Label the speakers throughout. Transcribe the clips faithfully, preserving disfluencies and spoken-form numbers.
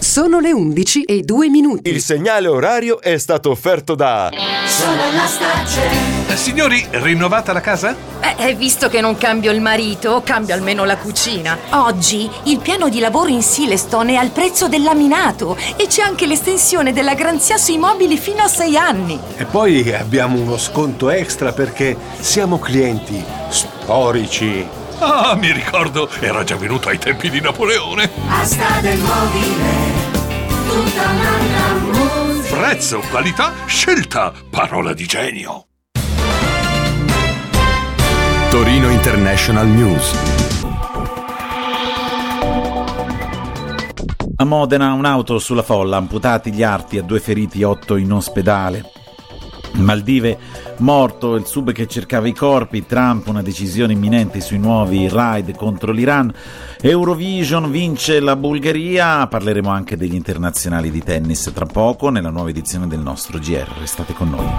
Speaker 1: Sono le undici e due minuti.
Speaker 2: Il segnale orario è stato offerto da
Speaker 3: Sonolastarci.
Speaker 4: Eh, signori, rinnovata la casa?
Speaker 5: Eh, visto che non cambio il marito, cambio almeno la cucina.
Speaker 6: Oggi il piano di lavoro in Silestone è al prezzo del laminato e c'è anche l'estensione della garanzia sui mobili fino a sei anni.
Speaker 7: E poi abbiamo uno sconto extra perché siamo clienti storici.
Speaker 4: Ah, mi ricordo, era già venuto ai tempi di Napoleone.
Speaker 3: Asta del mobile, tutta un'altra musica.
Speaker 4: Prezzo, qualità, scelta, parola di genio.
Speaker 8: Torino International News.
Speaker 9: A Modena un'auto sulla folla, amputati gli arti, a due feriti, otto in ospedale. Maldive morto il sub che cercava i corpi, Trump una decisione imminente sui nuovi raid contro l'Iran, Eurovision vince la Bulgaria, parleremo anche degli internazionali di tennis tra poco nella nuova edizione del nostro G R, restate con noi.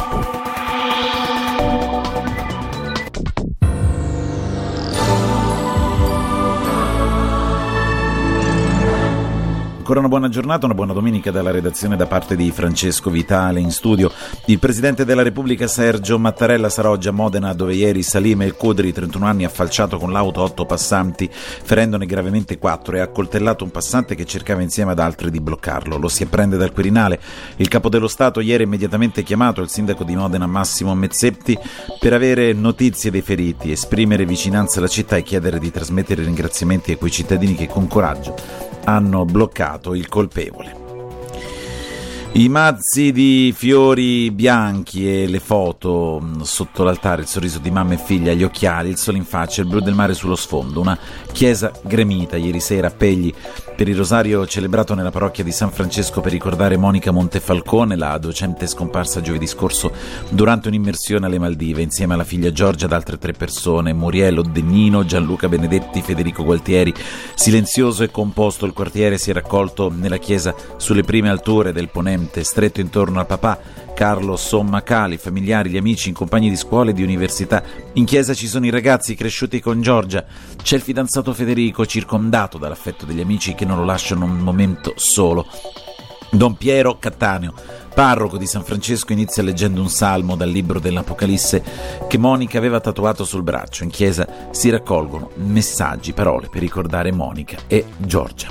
Speaker 9: Ancora una buona giornata, una buona domenica dalla redazione da parte di Francesco Vitale in studio. Il Presidente della Repubblica Sergio Mattarella sarà oggi a Modena, dove ieri Salim El Khudri, trentuno anni, ha falciato con l'auto otto passanti, ferendone gravemente quattro, e ha accoltellato un passante che cercava insieme ad altri di bloccarlo. Lo si apprende dal Quirinale. Il Capo dello Stato ieri ha immediatamente chiamato il sindaco di Modena Massimo Mezzetti per avere notizie dei feriti, esprimere vicinanza alla città e chiedere di trasmettere ringraziamenti a quei cittadini che con coraggio hanno bloccato il colpevole. I mazzi di fiori bianchi e le foto sotto l'altare, il sorriso di mamma e figlia, gli occhiali, il sole in faccia, il blu del mare sullo sfondo, una chiesa gremita ieri sera, appelli per il rosario celebrato nella parrocchia di San Francesco per ricordare Monica Montefalcone, la docente scomparsa giovedì scorso durante un'immersione alle Maldive, insieme alla figlia Giorgia ed altre tre persone, Muriel Dennino, Gianluca Benedetti, Federico Gualtieri. Silenzioso e composto il quartiere si è raccolto nella chiesa sulle prime alture del ponente, stretto intorno al papà Carlo Sommacali, familiari, gli amici, i compagni di scuola e di università. In chiesa ci sono i ragazzi cresciuti con Giorgia, c'è il fidanzato Federico circondato dall'affetto degli amici che non lo lasciano un momento solo. Don Piero Cattaneo, parroco di San Francesco, inizia leggendo un salmo dal libro dell'Apocalisse che Monica aveva tatuato sul braccio. In chiesa si raccolgono messaggi, parole per ricordare Monica e Giorgia.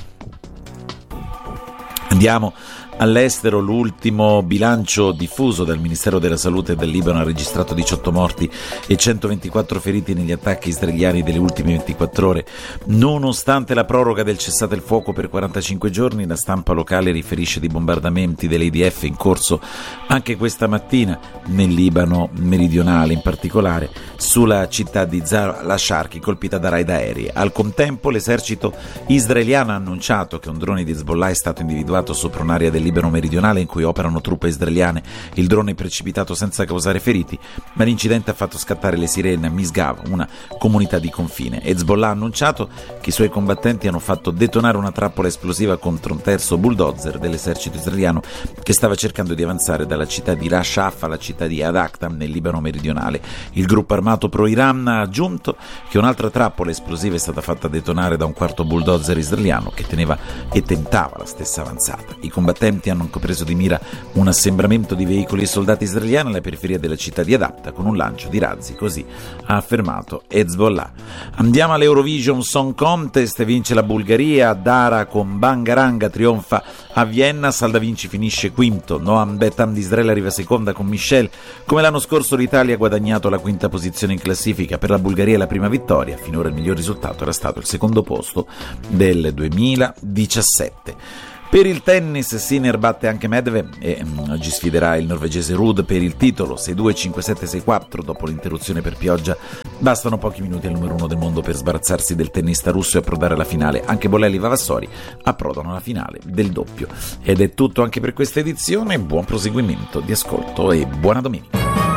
Speaker 9: Andiamo all'estero. L'ultimo bilancio diffuso dal Ministero della Salute del Libano ha registrato diciotto morti e centoventiquattro feriti negli attacchi israeliani delle ultime ventiquattro ore. Nonostante la proroga del cessate il fuoco per quarantacinque giorni, la stampa locale riferisce di bombardamenti dell'I D F in corso anche questa mattina nel Libano meridionale, in particolare sulla città di Zar al-Sharqi, colpita da raid aerei. Al contempo l'esercito israeliano ha annunciato che un drone di Hezbollah è stato individuato sopra un'area del Libano meridionale in cui operano truppe israeliane. Il drone è precipitato senza causare feriti, ma l'incidente ha fatto scattare le sirene a Misgav, una comunità di confine. Hezbollah ha annunciato che i suoi combattenti hanno fatto detonare una trappola esplosiva contro un terzo bulldozer dell'esercito israeliano che stava cercando di avanzare dalla città di Ras Shaf alla città di Ad-Aqtam nel Libano meridionale. Il gruppo armato pro-Iran ha aggiunto che un'altra trappola esplosiva è stata fatta detonare da un quarto bulldozer israeliano che teneva e tentava la stessa avanzata. I combattenti hanno preso di mira un assembramento di veicoli e soldati israeliani alla periferia della città di Adapta con un lancio di razzi, così ha affermato Hezbollah. Andiamo all'Eurovision Song Contest, vince la Bulgaria, Dara con Bangaranga trionfa a Vienna, Salda Vinci finisce quinto, Noam Betam di Israele arriva seconda con Michelle. Come l'anno scorso l'Italia ha guadagnato la quinta posizione in classifica, per la Bulgaria la prima vittoria, finora il miglior risultato era stato il secondo posto del duemiladiciassette. Per il tennis Sinner batte anche Medvedev e um, oggi sfiderà il norvegese Ruud per il titolo sei due, cinque sette, sei quattro dopo l'interruzione per pioggia. Bastano pochi minuti al numero uno del mondo per sbarazzarsi del tennista russo e approdare alla finale. Anche Bolelli e Vavassori approdano alla finale del doppio. Ed è tutto anche per questa edizione, buon proseguimento di ascolto e buona domenica.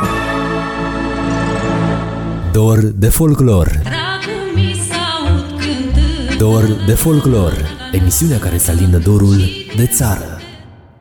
Speaker 10: Dor de Folklore. Dor de Folklore, emisiunea care să alindă dorul de țară.